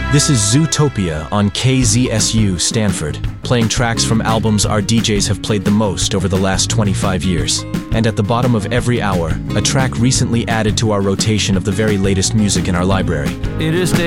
This is Zootopia on KZSU Stanford, playing tracks from albums our DJs have played the most over the last 25 years. And at the bottom of every hour, a track recently added to our rotation of the very latest music in our library. It is